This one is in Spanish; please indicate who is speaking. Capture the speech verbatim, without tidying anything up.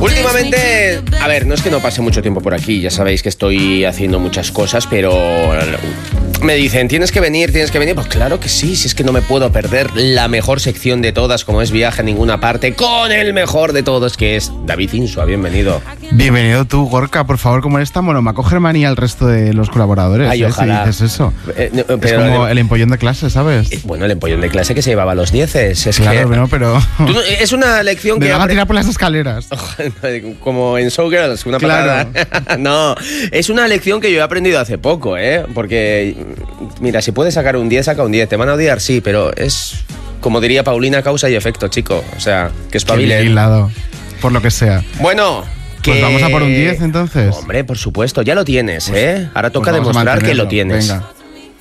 Speaker 1: Últimamente, a ver, no es que no pase mucho tiempo por aquí, ya sabéis que estoy haciendo muchas cosas, pero me dicen, tienes que venir, tienes que venir. Pues claro que sí, si es que no me puedo perder la mejor sección de todas, como es Viaje a Ninguna Parte, con el mejor de todos, que es David Insua. Bienvenido.
Speaker 2: Bienvenido tú, Gorka. Por favor, como eres tan bueno, me va a coger manía al resto de los colaboradores.
Speaker 1: Ay,
Speaker 2: ¿eh?
Speaker 1: ojalá.
Speaker 2: Si dices eso.
Speaker 1: Eh, no,
Speaker 2: es
Speaker 1: pero
Speaker 2: como
Speaker 1: el,
Speaker 2: el empollón de clase, ¿sabes?
Speaker 1: Eh, bueno, el empollón de clase que se llevaba a los dieces. Es
Speaker 2: claro,
Speaker 1: que,
Speaker 2: no, pero...
Speaker 1: Tú, es una lección
Speaker 2: me
Speaker 1: que...
Speaker 2: van a tirar por las escaleras.
Speaker 1: Como en Showgirls, una
Speaker 2: claro.
Speaker 1: patada. No, es una lección que yo he aprendido hace poco, ¿eh? Porque, mira, si puedes sacar un diez, saca un diez. Te van a odiar, sí, pero es, como diría Paulina, causa y efecto, chico. O sea, que espabilen.
Speaker 2: Qué vigilado, por lo que sea.
Speaker 1: Bueno... Que...
Speaker 2: Pues vamos a por un diez, entonces.
Speaker 1: Hombre, por supuesto, ya lo tienes, ¿eh? Ahora toca
Speaker 2: pues
Speaker 1: demostrar que lo tienes.
Speaker 2: Venga.